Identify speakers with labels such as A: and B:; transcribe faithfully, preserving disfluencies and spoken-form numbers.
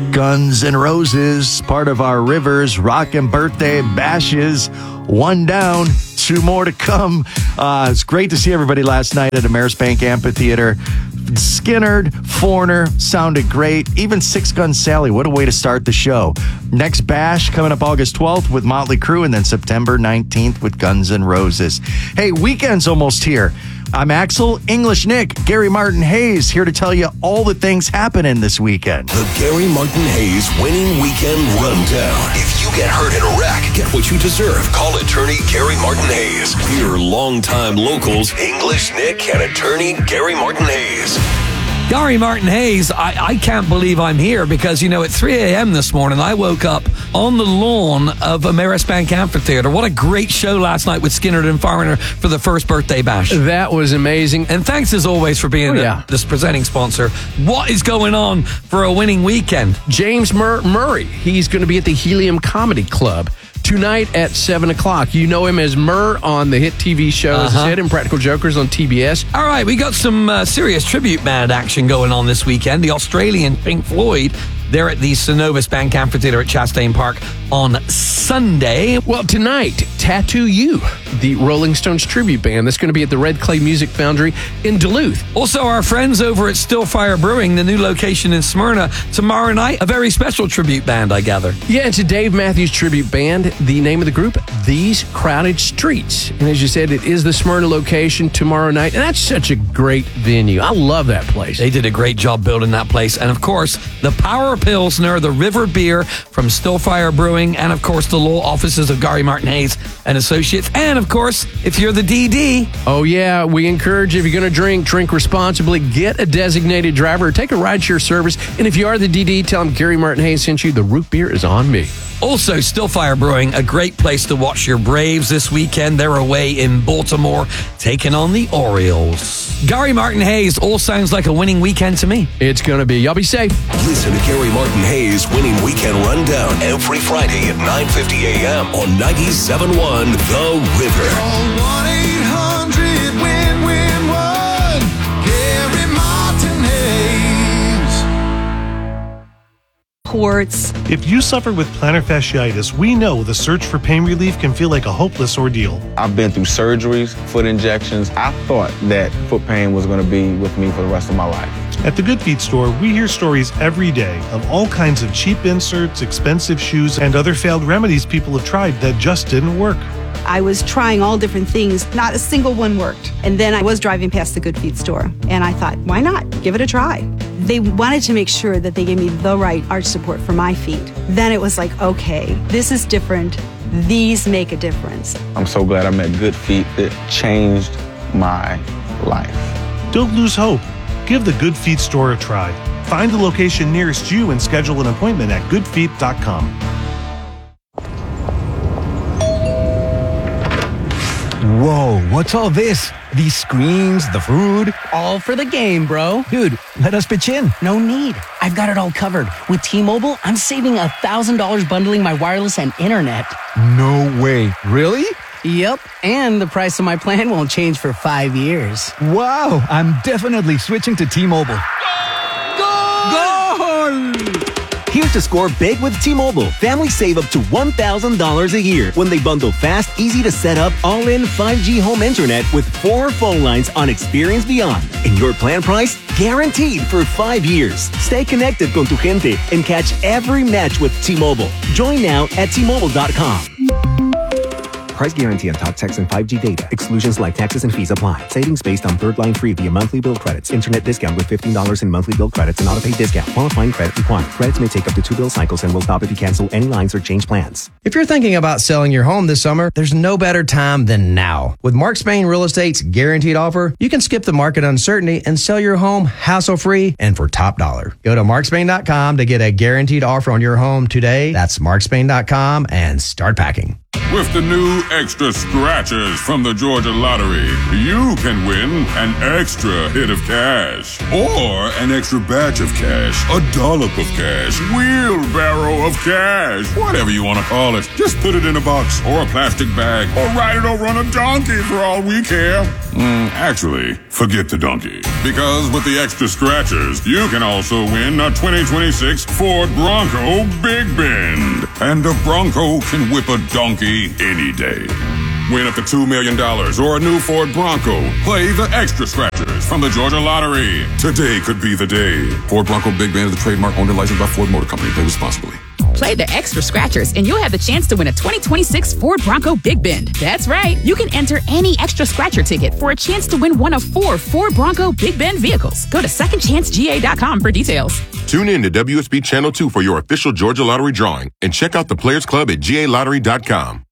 A: Guns N' Roses, part of our Rivers Rockin' Birthday Bashes. One down, two more to come. Uh, it's great to see everybody last night at Ameris Bank Amphitheater. Skynyrd, Foreigner sounded great. Even Six Gun Sally, what a way to start the show. Next bash coming up August twelfth with Motley Crue, and then September nineteenth with Guns N' Roses. Hey, weekend's almost here. I'm Axel, English Nick, Gary Martin Hayes, here to tell you all the things happening this weekend.
B: The Gary Martin Hayes Winning Weekend Rundown. If you get hurt in a wreck, get what you deserve. Call attorney Gary Martin Hayes. Here, longtime locals, English Nick and attorney Gary Martin Hayes.
C: Gary Martin Hayes, I, I can't believe I'm here because, you know, at three a.m. this morning, I woke up on the lawn of Ameris Bank Amphitheater. What a great show last night with Skynyrd and Foreigner for the first birthday bash.
D: That was amazing.
C: And thanks as always for being
D: oh,
C: the,
D: yeah.
C: this presenting sponsor. What is going on for a winning weekend?
D: James Mur- Murray, he's going to be at the Helium Comedy Club tonight at seven o'clock. You know him as Murr on the hit T V show, uh-huh. as I said, Impractical Jokers on T B S.
C: All right, we got some uh, serious tribute band action going on this weekend. The Australian Pink Floyd, they're at the Synovus Bank Amphitheater at Chastain Park on Sunday.
D: Well, tonight, Tattoo You, the Rolling Stones tribute band. That's going to be at the Red Clay Music Foundry in Duluth.
C: Also, our friends over at Stillfire Brewing, the new location in Smyrna, tomorrow night, a very special tribute band, I gather.
D: Yeah, it's a Dave Matthews tribute band. The name of the group, These Crowded Streets. And as you said, it is the Smyrna location tomorrow night. And that's such a great venue. I love that place.
C: They did a great job building that place. And of course, the Power Pilsner, the River Beer from Stillfire Brewing, and of course, the law offices of Gary Martin Hayes and Associates. And of course, if you're the D D.
D: Oh, yeah. We encourage you, if you're going to drink, drink responsibly. Get a designated driver or take a rideshare service. And if you are the D D, tell them Gary Martin Hayes sent you. The root beer is on me.
C: Also, Stillfire Brewing, a great place to watch your Braves this weekend. They're away in Baltimore, taking on the Orioles. Gary Martin Hayes, all sounds like a winning weekend to me.
D: It's going to be. Y'all be safe.
B: Listen to Gary Martin Hayes Winning Weekend Rundown every Friday at nine fifty a.m. on ninety-seven point one The River.
E: Call one eight hundred win win one. Gary Martin Hayes.
F: Ports.
G: If you suffer with plantar fasciitis, we know the search for pain relief can feel like a hopeless ordeal.
H: I've been through surgeries, foot injections. I thought that foot pain was going to be with me for the rest of my life.
G: At the Good Feet store, we hear stories every day of all kinds of cheap inserts, expensive shoes, and other failed remedies people have tried that just didn't work.
F: I was trying all different things. Not a single one worked. And then I was driving past the Good Feet store, and I thought, why not? Give it a try. They wanted to make sure that they gave me the right arch support for my feet. Then it was like, okay, this is different. These make a difference.
H: I'm so glad I met Good Feet. It changed my life.
G: Don't lose hope. Give the Good Feet store a try. Find the location nearest you and schedule an appointment at good feet dot com.
I: Whoa, what's all this? These screens, the food?
J: All for the game, bro.
I: Dude, let us pitch in.
J: No need. I've got it all covered. With T-Mobile, I'm saving one thousand dollars bundling my wireless and internet.
I: No way. Really?
J: Yep, and the price of my plan won't change for five years.
I: Wow, I'm definitely switching to T-Mobile.
J: Goal!
I: Goal!
K: Here's to score big with T-Mobile. Families save up to one thousand dollars a year when they bundle fast, easy to set up, all-in five G home internet with four phone lines on Experience Beyond. And your plan price, guaranteed for five years. Stay connected con tu gente and catch every match with T-Mobile. Join now at T Mobile dot com. Price guarantee on talk, text, and five G data. Exclusions like taxes and fees apply. Savings based on third line free via monthly bill credits. Internet discount with fifteen dollars in monthly bill credits and auto-pay discount. Qualifying credit required. Credits may take up to two bill cycles and will stop if you cancel any lines or change plans.
L: If you're thinking about selling your home this summer, there's no better time than now. With Mark Spain Real Estate's guaranteed offer, you can skip the market uncertainty and sell your home hassle-free and for top dollar. Go to mark spain dot com to get a guaranteed offer on your home today. That's mark spain dot com and start packing.
M: With the new Extra Scratchers from the Georgia Lottery, you can win an extra hit of cash, or an extra batch of cash, a dollop of cash, wheelbarrow of cash, whatever you want to call it. Just put it in a box or a plastic bag, or ride it over on a donkey for all we care. Mm, actually, forget the donkey. Because with the Extra Scratchers, you can also win a twenty twenty-six Ford Bronco Big Bend. And a Bronco can whip a donkey any day. Win up to two million dollars or a new Ford Bronco. Play the Extra Scratchers from the Georgia Lottery. Today could be the day. Ford Bronco Big Bend is the trademark owned and licensed by Ford Motor Company. Play responsibly.
N: Play the Extra Scratchers and you'll have the chance to win a twenty twenty-six Ford Bronco Big Bend. That's right. You can enter any Extra Scratcher ticket for a chance to win one of four Ford Bronco Big Bend vehicles. Go to second chance G A dot com for details.
O: Tune in to W S B Channel two for your official Georgia Lottery drawing and check out the Players Club at G A lottery dot com.